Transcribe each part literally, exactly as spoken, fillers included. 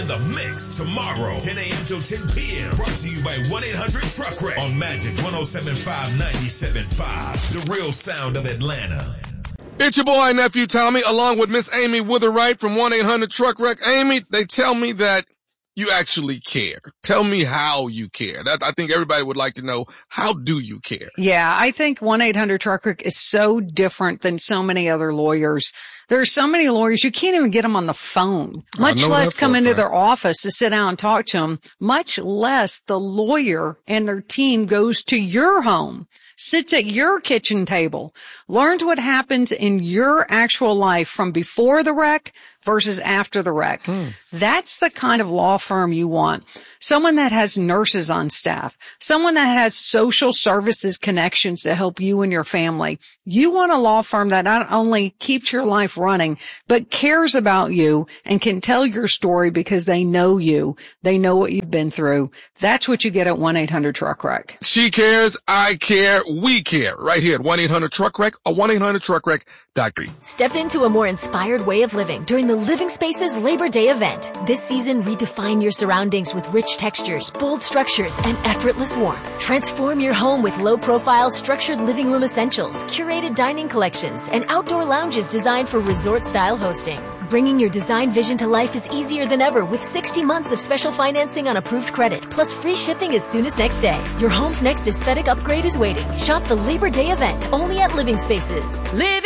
in the mix tomorrow, ten a.m. till ten p.m. Brought to you by one eight hundred truck wreck on Magic one oh seven point five, ninety-seven point five. The real sound of Atlanta. It's your boy, Nephew Tommy, along with Miss Amy Witherwright from one eight hundred truck wreck. Amy, they tell me that you actually care. Tell me how you care. That, I think everybody would like to know, how do you care? Yeah, I think one eight hundred truck wreck is so different than so many other lawyers. There are so many lawyers, you can't even get them on the phone, much less come into their office to sit down and talk to them, much less the lawyer and their team goes to your home, sits at your kitchen table, learns what happens in your actual life from before the wreck versus after the wreck. Hmm. That's the kind of law firm you want. Someone that has nurses on staff, someone that has social services connections to help you and your family. You want a law firm that not only keeps your life running, but cares about you and can tell your story because they know you. They know what you've been through. That's what you get at one eight hundred truck wreck. She cares, I care, we care. Right here at one eight hundred truck wreck or one eight hundred truck wreck dot com. Step into a more inspired way of living during the Living Spaces Labor Day event. This season, redefine your surroundings with rich textures, bold structures, and effortless warmth. Transform your home with low-profile structured living room essentials, curated dining collections, and outdoor lounges designed for resort-style hosting. Bringing your design vision to life is easier than ever with sixty months of special financing on approved credit, plus free shipping as soon as next day. Your home's next aesthetic upgrade is waiting. Shop the Labor Day event only at Living Spaces. Living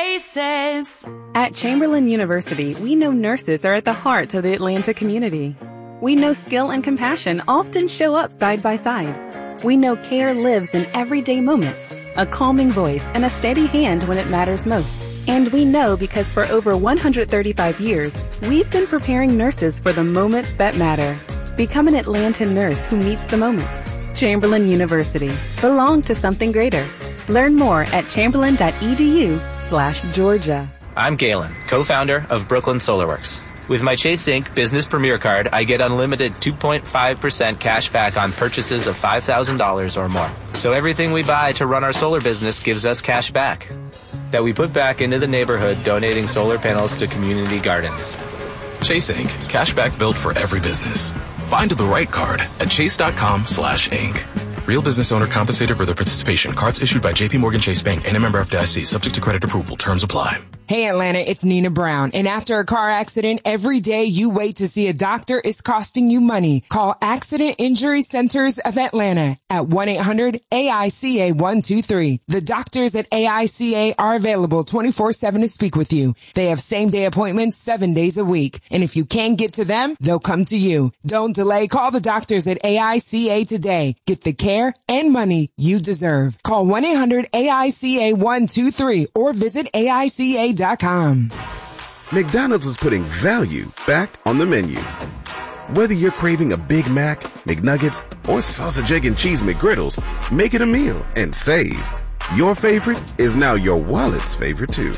Spaces. At Chamberlain University, we know nurses are at the heart of the Atlanta community. We know skill and compassion often show up side by side. We know care lives in everyday moments, a calming voice and a steady hand when it matters most. And we know because for over one hundred thirty-five years, we've been preparing nurses for the moments that matter. Become an Atlanta nurse who meets the moment. Chamberlain University. Belong to something greater. Learn more at chamberlain.edu slash Georgia. I'm Galen, co-founder of Brooklyn SolarWorks. With my Chase Inc Business Premier Card, I get unlimited two point five percent cash back on purchases of five thousand dollars or more. So everything we buy to run our solar business gives us cash back that we put back into the neighborhood, donating solar panels to community gardens. Chase Inc Cashback built for every business. Find the right card at chase.com slash Inc. Real business owner compensated for their participation. Cards issued by J P Morgan Chase Bank and a member F D I C. Subject to credit approval. Terms apply. Hey Atlanta, it's Nina Brown. And after a car accident, every day you wait to see a doctor is costing you money. Call Accident Injury Centers of Atlanta at one eight hundred A I C A one two three. The doctors at A I C A are available twenty-four seven to speak with you. They have same day appointments seven days a week. And if you can't get to them, they'll come to you. Don't delay. Call the doctors at A I C A today. Get the care and money you deserve. Call one eight hundred A I C A one two three or visit A I C A dot com. McDonald's is putting value back on the menu. Whether you're craving a Big Mac, McNuggets, or sausage, egg, and cheese McGriddles, make it a meal and save. Your favorite is now your wallet's favorite too.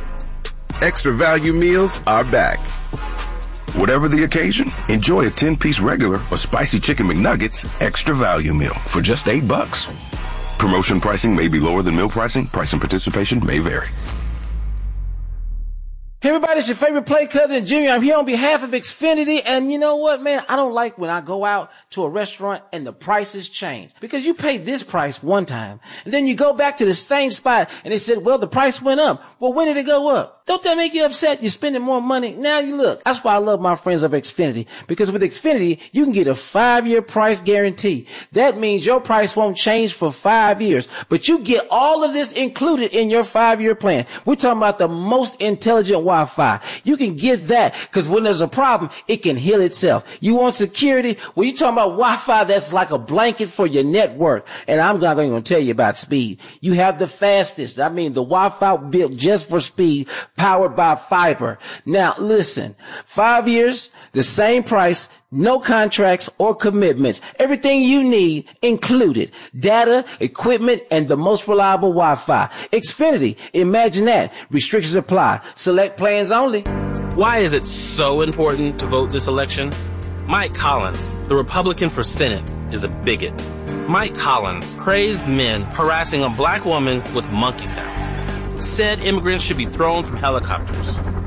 Extra value meals are back. Whatever the occasion, enjoy a ten-piece regular or spicy chicken McNuggets extra value meal for just eight bucks. Promotion pricing may be lower than meal pricing. Price and participation may vary. Hey everybody, it's your favorite play cousin Junior. I'm here on behalf of Xfinity, and you know what, man? I don't like when I go out to a restaurant and the prices change. Because you pay this price one time, and then you go back to the same spot, and they said, well, the price went up. Well, when did it go up? Don't that make you upset? You're spending more money. Now you look. That's why I love my friends of Xfinity. Because with Xfinity, you can get a five-year price guarantee. That means your price won't change for five years. But you get all of this included in your five-year plan. We're talking about the most intelligent Wi-Fi. You can get that because when there's a problem, it can heal itself. You want security? Well, you're talking about Wi-Fi that's like a blanket for your network. And I'm not going to tell you about speed. You have the fastest. I mean, the Wi-Fi built just for speed, powered by fiber. Now, listen, five years, the same price, no contracts or commitments. Everything you need included. Data, equipment, and the most reliable Wi-Fi. Xfinity, imagine that. Restrictions apply. Select plans only. Why is it so important to vote this election? Mike Collins, the Republican for Senate, is a bigot. Mike Collins praised men harassing a black woman with monkey sounds. Said immigrants should be thrown from helicopters.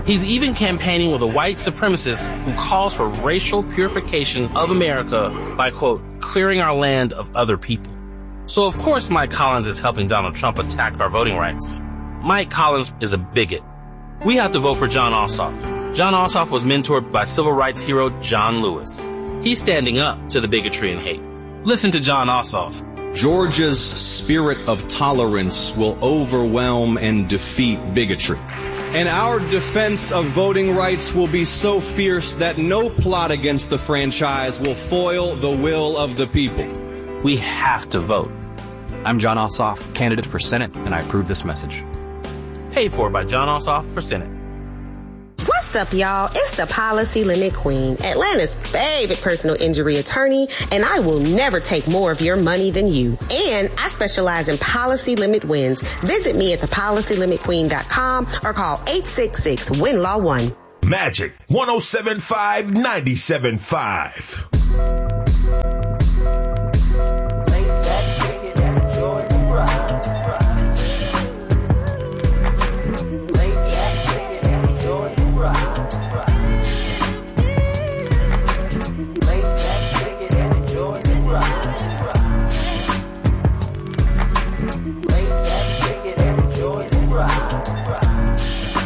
He's even campaigning with a white supremacist who calls for racial purification of America by, quote, clearing our land of other people. So of course Mike Collins is helping Donald Trump attack our voting rights. Mike Collins is a bigot. We have to vote for Jon Ossoff. Jon Ossoff was mentored by civil rights hero John Lewis. He's standing up to the bigotry and hate. Listen to Jon Ossoff. Georgia's spirit of tolerance will overwhelm and defeat bigotry. And our defense of voting rights will be so fierce that no plot against the franchise will foil the will of the people. We have to vote. I'm Jon Ossoff, candidate for Senate, and I approve this message. Paid for by Jon Ossoff for Senate. What's up, y'all? It's the Policy Limit Queen, Atlanta's favorite personal injury attorney, and I will never take more of your money than you. And I specialize in policy limit wins. Visit me at the policy limit queen dot com or call eight six six, W I N Law one. Magic one oh seven point five, ninety-seven point five.